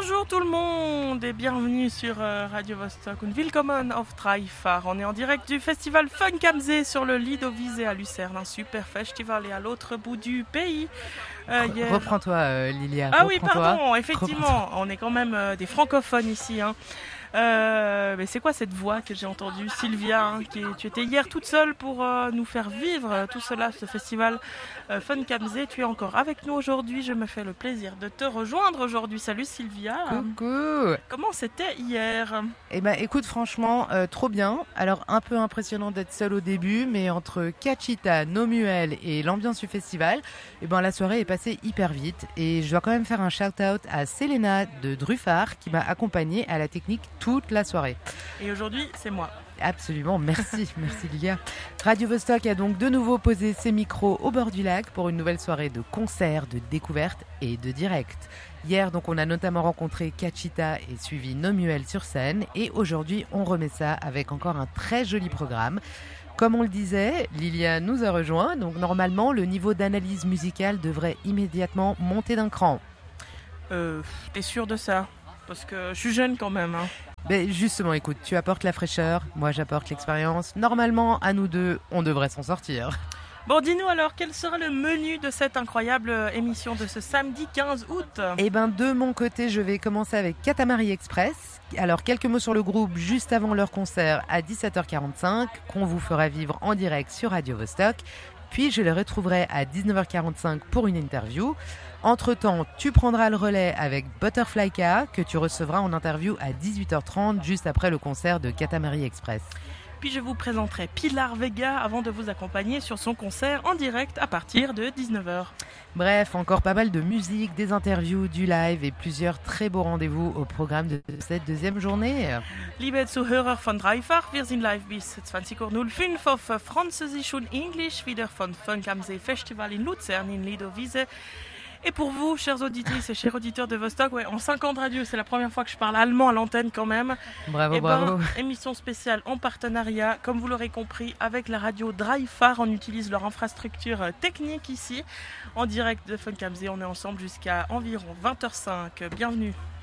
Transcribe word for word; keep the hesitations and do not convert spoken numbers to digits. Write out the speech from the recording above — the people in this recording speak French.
Bonjour tout le monde et bienvenue sur euh, Radio Vostok und willkommen auf Dreifach. On est en direct du festival Funk am See sur le Lido Visé à Lucerne, un super festival et à l'autre bout du pays. Euh, hier... Reprends-toi euh, Lilia. Ah oui, pardon, effectivement, on est quand même euh, des francophones ici. Hein. Euh, mais c'est quoi cette voix que j'ai entendue, Sylvia, hein, qui, tu étais hier toute seule pour euh, nous faire vivre euh, tout cela, ce festival euh, Funk am See. Tu es encore avec nous aujourd'hui, je me fais le plaisir de te rejoindre aujourd'hui. Salut Sylvia. Coucou. Comment c'était hier? Eh ben, écoute, franchement, euh, trop bien. Alors, un peu impressionnant d'être seule au début, mais entre Kachita, Nomuel et l'ambiance du festival, eh ben, la soirée est passée hyper vite. Et je dois quand même faire un shout-out à Selena de Druffard qui m'a accompagnée à la technique toute la soirée. Et aujourd'hui, c'est moi. Absolument, merci, merci Lilia. Radio Vostok a donc de nouveau posé ses micros au bord du lac pour une nouvelle soirée de concerts, de découvertes et de direct. Hier, donc, on a notamment rencontré Kachita et suivi Nomuel sur scène. Et aujourd'hui, on remet ça avec encore un très joli programme. Comme on le disait, Lilia nous a rejoint. Donc normalement, le niveau d'analyse musicale devrait immédiatement monter d'un cran. Euh, t'es sûre de ça? Parce que je suis jeune quand même. Hein. Ben justement, écoute, tu apportes la fraîcheur, moi j'apporte l'expérience. Normalement, à nous deux, on devrait s'en sortir. Bon, dis-nous alors, quel sera le menu de cette incroyable émission de ce samedi quinze août? Eh ben, de mon côté, je vais commencer avec Katamari Express. Alors, quelques mots sur le groupe juste avant leur concert à dix-sept heures quarante-cinq, qu'on vous fera vivre en direct sur Radio Vostok. Puis, je les retrouverai à dix-neuf heures quarante-cinq pour une interview. Entre-temps, tu prendras le relais avec Butterfly K, que tu recevras en interview à dix-huit heures trente, juste après le concert de Katamari Express. Puis je vous présenterai Pilar Vega avant de vous accompagner sur son concert en direct à partir de dix-neuf heures. Bref, encore pas mal de musique, des interviews, du live et plusieurs très beaux rendez-vous au programme de cette deuxième journée. Liebe Zuhörer von Dreifach, wir sind live bis zwanzig Uhr null fünf auf Französisch und Englisch, wieder von Funk am See Festival in Luzern in Lido Visé. Et pour vous, chers auditrices et chers auditeurs de Vostok, ouais, en cinq ans de radio, c'est la première fois que je parle allemand à l'antenne quand même. Bravo, et bravo. Ben, émission spéciale en partenariat, comme vous l'aurez compris, avec la radio Dreifach. On utilise leur infrastructure technique ici, en direct de Funk am See. On est ensemble jusqu'à environ vingt heures zéro cinq. Bienvenue.